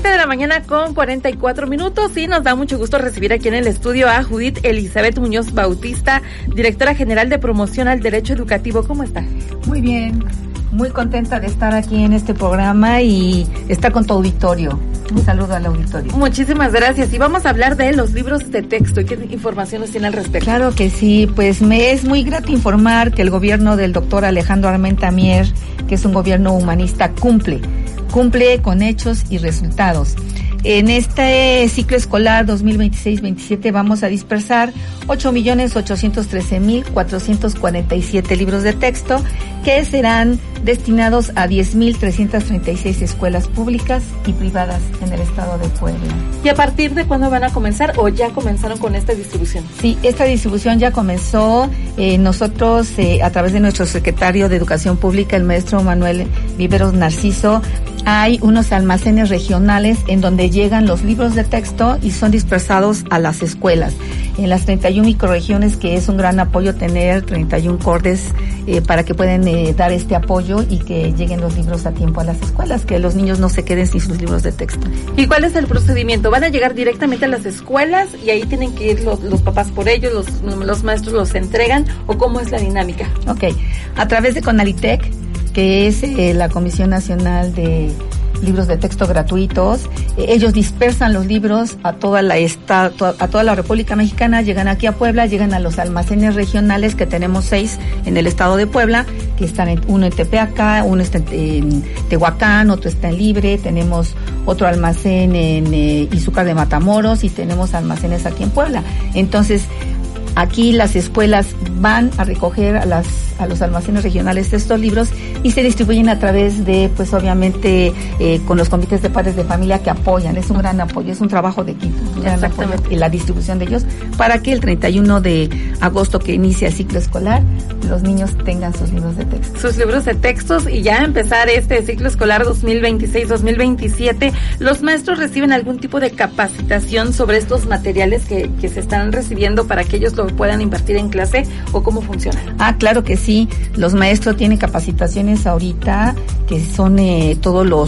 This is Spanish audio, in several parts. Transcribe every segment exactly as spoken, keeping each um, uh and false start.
siete de la mañana con cuarenta y cuatro minutos y nos da mucho gusto recibir aquí en el estudio a Judith Elizabeth Muñoz Bautista, directora general de promoción al derecho educativo. ¿Cómo está? Muy bien, muy contenta de estar aquí en este programa y estar con tu auditorio. Un saludo al auditorio. Muchísimas gracias. Y vamos a hablar de los libros de texto y qué información nos tiene al respecto. Claro que sí, pues me es muy grato informar que el gobierno del doctor Alejandro Armenta Mier, que es un gobierno humanista, cumple, cumple con hechos y resultados. En este ciclo escolar dos mil veintiséis veintisiete vamos a dispersar ocho millones ochocientos trece mil cuatrocientos cuarenta y siete libros de texto que serán destinados a diez mil trescientas treinta y seis escuelas públicas y privadas en el estado de Puebla. ¿Y a partir de cuándo van a comenzar o ya comenzaron con esta distribución? Sí, esta distribución ya comenzó. Eh, nosotros, eh, a través de nuestro secretario de Educación Pública, el maestro Manuel Viveros Narciso, hay unos almacenes regionales en donde llegan los libros de texto y son dispersados a las escuelas. En las treinta y una microrregiones, que es un gran apoyo tener treinta y uno cordes eh, para que puedan eh, dar este apoyo y que lleguen los libros a tiempo a las escuelas, que los niños no se queden sin sus libros de texto. ¿Y cuál es el procedimiento? ¿Van a llegar directamente a las escuelas y ahí tienen que ir los, los papás por ellos, los, los maestros los entregan o cómo es la dinámica? Ok, a través de CONALITEC, que es eh, la Comisión Nacional de Libros de Texto Gratuitos, eh, ellos dispersan los libros a toda la esta, to, a toda la República Mexicana, llegan aquí a Puebla, llegan a los almacenes regionales, que tenemos seis en el estado de Puebla, que están en, uno en Tepeaca, uno está en, en Tehuacán, otro está en Libre, tenemos otro almacén en eh, Izúcar de Matamoros y tenemos almacenes aquí en Puebla. Entonces, aquí las escuelas van a recoger a las a los almacenes regionales de estos libros y se distribuyen a través de, pues obviamente, eh, con los comités de padres de familia que apoyan. Es un gran apoyo, es un trabajo de equipo, un gran apoyo en la distribución de ellos para que el treinta y uno de agosto, que inicia el ciclo escolar, los niños tengan sus libros de texto. Sus libros de textos y ya empezar este ciclo escolar dos mil veintiséis dos mil veintisiete. ¿Los maestros reciben algún tipo de capacitación sobre estos materiales que, que se están recibiendo para que ellos lo puedan impartir en clase o cómo funciona? Ah, claro que sí. Los maestros tienen capacitaciones ahorita que son eh, todos los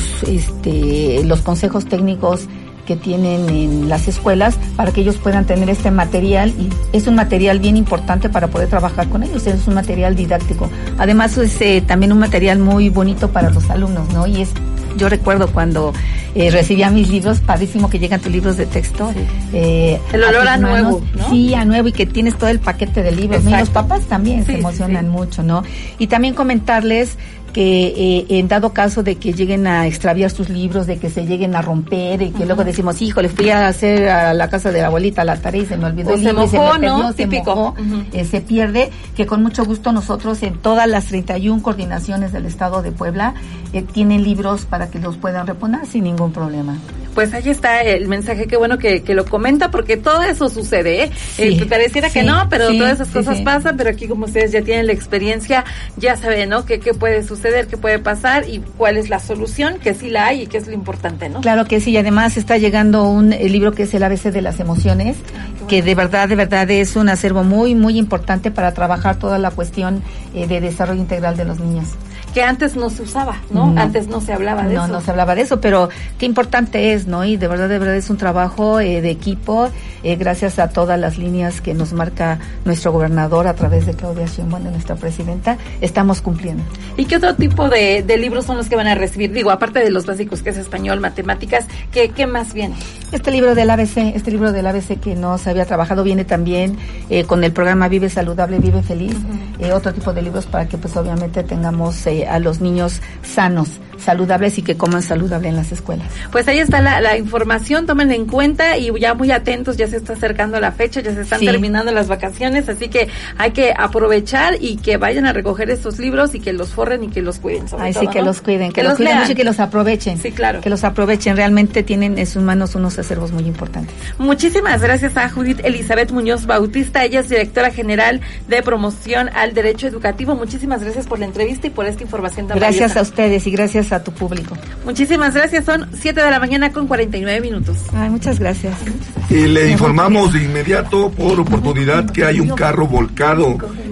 este los consejos técnicos que tienen en las escuelas para que ellos puedan tener este material, y es un material bien importante para poder trabajar con ellos, es un material didáctico. Además es eh, también un material muy bonito para los alumnos, ¿no? Y es, yo recuerdo cuando eh, recibía mis libros, padrísimo que llegan tus libros de texto. Sí. Eh, el olor a, a nuevo, ¿no? Sí, a nuevo, y que tienes todo el paquete de libros, ¿no? Y los papás también sí, se emocionan sí. mucho, ¿no? Y también comentarles que eh, en dado caso de que lleguen a extraviar sus libros, de que se lleguen a romper y que uh-huh. luego decimos, híjole, fui a hacer a la casa de la abuelita la tarea y se me olvidó o el libro, mojó, se me perdió, ¿no? se Típico. mojó, uh-huh. eh, se pierde, que con mucho gusto nosotros en todas las treinta y una coordinaciones del estado de Puebla eh, tienen libros para que los puedan reponer sin ningún problema. Pues ahí está el mensaje, qué bueno que, que lo comenta, porque todo eso sucede, ¿eh? Sí, eh pareciera sí, que no, pero sí, todas esas sí, cosas sí. pasan, pero aquí como ustedes ya tienen la experiencia, ya saben, ¿no? Qué, qué puede suceder, qué puede pasar y cuál es la solución, que sí la hay y que es lo importante, ¿no? Claro que sí, y además está llegando un el libro que es el A B C de las emociones, ah, bueno. que de verdad, de verdad es un acervo muy, muy importante para trabajar toda la cuestión eh, de desarrollo integral de los niños. Que antes no se usaba, ¿no? no antes no se hablaba de no, eso. No, no se hablaba de eso, pero qué importante es, ¿no? Y de verdad, de verdad es un trabajo eh, de equipo, eh, gracias a todas las líneas que nos marca nuestro gobernador a través de Claudia Sheinbaum, nuestra presidenta, estamos cumpliendo. ¿Y qué otro tipo de, de libros son los que van a recibir? Digo, aparte de los básicos, que es español, matemáticas, ¿qué, qué más viene? Este libro del A B C, este libro del A B C que no se había trabajado, viene también eh, con el programa Vive Saludable, Vive Feliz, uh-huh. eh, otro tipo de libros para que pues obviamente tengamos eh, a los niños sanos, saludables y que coman saludable en las escuelas. Pues ahí está la, la información, tomen en cuenta y ya muy atentos, ya se está acercando la fecha, ya se están sí. terminando las vacaciones, así que hay que aprovechar y que vayan a recoger estos libros y que los forren y que los cuiden. Sobre Ay, todo, sí, que ¿no? los cuiden, que, que los, los cuiden lean. mucho y que los aprovechen. Sí, claro. Que los aprovechen, realmente tienen en sus manos unos acervos muy importantes. Muchísimas gracias a Judith Elizabeth Muñoz Bautista, ella es directora general de promoción al derecho educativo. Muchísimas gracias por la entrevista y por esta información tan Gracias valiosa. a ustedes y gracias a tu público. Muchísimas gracias, son siete de la mañana con cuarenta y nueve minutos. Ay, muchas gracias. Y le informamos de inmediato por oportunidad que hay un carro volcado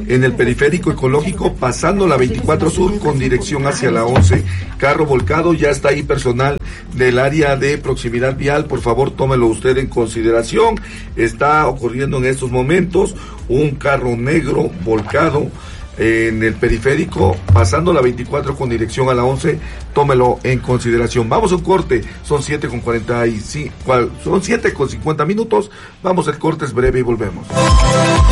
en el periférico ecológico, pasando la veinticuatro Sur con dirección hacia la once. Carro volcado, ya está ahí personal del área de proximidad vial, por favor tómelo usted en consideración. Está ocurriendo en estos momentos un carro negro volcado en el periférico, pasando la veinticuatro con dirección a la once, tómelo en consideración. Vamos a un corte, son siete con cuarenta y cinco, son siete con cincuenta minutos, vamos, el corte es breve y volvemos.